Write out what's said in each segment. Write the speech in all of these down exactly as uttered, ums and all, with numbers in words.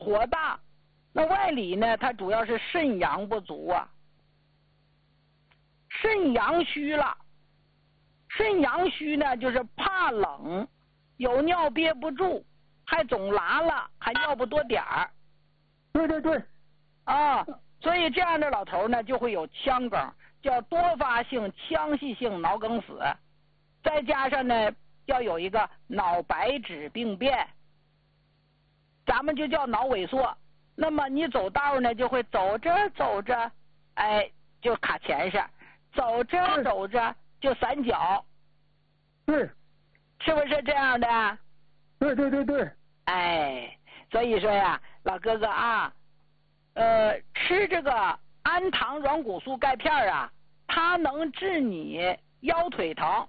火大。那外里呢，它主要是肾阳不足啊，肾阳虚了。肾阳虚呢，就是怕冷，有尿憋不住，还总拉了，还尿不多点儿。 对对对， 啊，所以这样的老头呢，就会有腔梗，叫多发性腔隙性脑梗死。再加上呢，要有一个脑白质病变，咱们就叫脑萎缩。那么你走道呢，就会走着走着，哎，就卡前上，走着走着就散脚。 对， 是不是这样的？ 对对对对。 哎，所以说呀，老哥哥啊，呃，吃这个氨糖软骨素钙片啊，它能治你腰腿疼。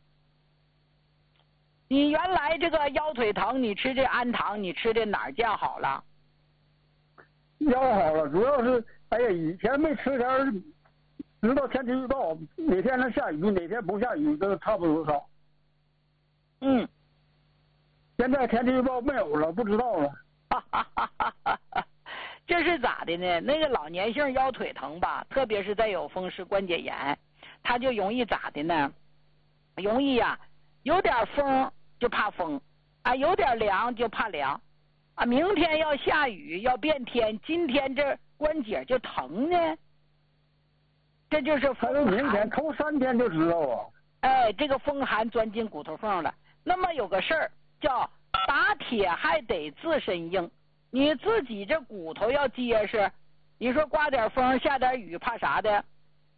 你原来这个腰腿疼，你吃这氨糖，你吃的哪儿见好了？ 腰好了，主要是哎呀，以前没吃点，知道天气预报，哪天能下雨，哪天不下雨，都差不多少。 嗯， 现在天气预报没有了，不知道了。 哈哈哈哈哈哈！这是咋的呢？那个老年性腰腿疼吧，特别是再有风湿关节炎，它就容易咋的呢？容易呀、啊，有点风就怕风啊，有点凉就怕凉啊。明天要下雨要变天，今天这关节就疼呢。这就是风寒。 明天头三天就知道啊。 哎，这个风寒钻进骨头缝了。那么有个事儿叫打铁还得自身硬，你自己这骨头要结实，你说刮点风下点雨怕啥的？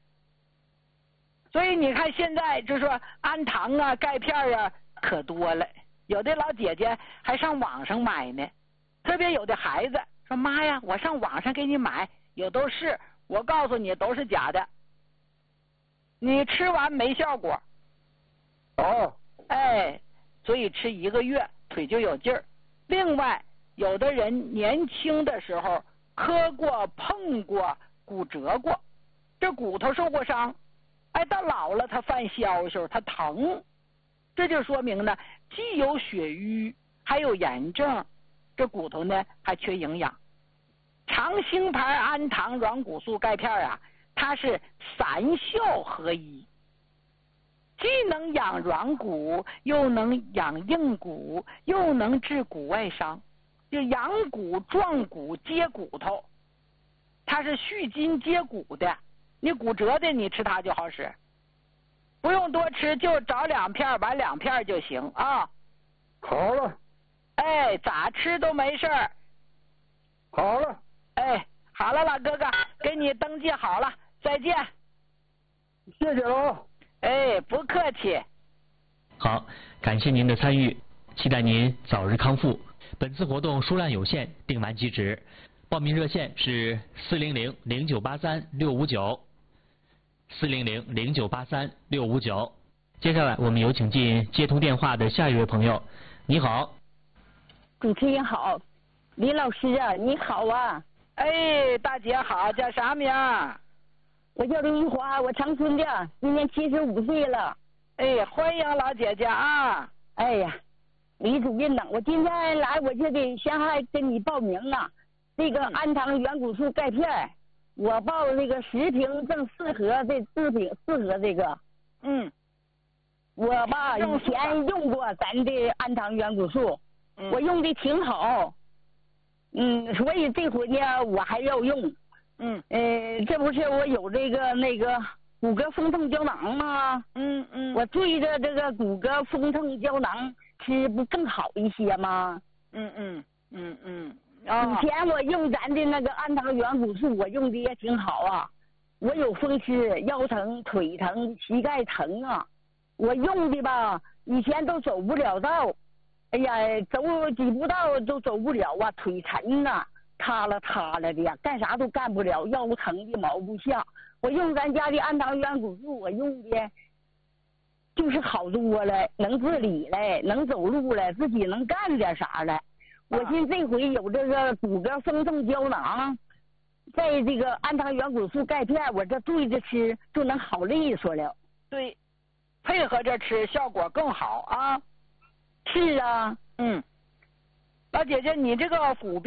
所以你看现在就说氨糖啊钙片啊可多了，有的老姐姐还上网上买呢，特别有的孩子说妈呀，我上网上给你买，有都是，我告诉你都是假的，你吃完没效果。 哦， 哎，所以吃一个月腿就有劲儿。另外，有的人年轻的时候磕过、碰过、骨折过，这骨头受过伤，哎，到老了他犯消消，他疼，这就说明呢，既有血瘀，还有炎症，这骨头呢还缺营养。长兴牌氨糖软骨素钙片啊，它是三效合一。既能养软骨，又能养硬骨，又能治骨外伤，就养骨、壮骨、接骨头，它是续筋接骨的。你骨折的，你吃它就好使，不用多吃，就找两片，完两片就行啊。 好了。 哎，咋吃都没事儿。 好了。 哎，好了，老哥哥，给你登记好了，再见。 谢谢喽。 哎，不客气。 好，感谢您的参与，期待您早日康复。本次活动数量有限，订完即止。报名热线是四零零零九八三六五九，四零零零九八三六五九。接下来我们有请进接通电话的下一位朋友。你好。 主持人好，李老师啊，你好啊。 哎，大姐好，叫啥名？ 我叫刘玉华，我长春的，今年七十五岁了。 哎，欢迎老姐姐啊！ 哎呀，李主任呐，我今天来我就得先还跟你报名啊。这个氨糖软骨素钙片，我报那个十瓶正四盒这四瓶四盒这个。 嗯。 我吧以前用过咱的氨糖软骨素， 嗯、 我用的挺好。嗯，所以这回呢我还要用。 嗯， 呃，这不是我有这个那个骨骼风痛胶囊吗？ 嗯嗯， 我对着这个骨骼风痛胶囊吃不更好一些吗？ 嗯嗯嗯嗯。 哦、以前我用咱的那个氨糖软骨素，我用的也挺好啊。我有风湿、腰疼、腿疼、膝盖疼啊，我用的吧，以前都走不了道，哎呀，走几步道都走不了啊，腿沉呐、啊。塌了塌了的呀，干啥都干不了，腰疼的毛不下。我用咱家的氨糖软骨素，我用的就是好多了，能自理了，能走路了，自己能干点啥了。我寻这回有这个骨骼风痛胶囊，在这个氨糖软骨素钙片，我这对着吃就能好利索了。 对，配合着吃效果更好啊。 是啊， 嗯，老姐姐，你这个骨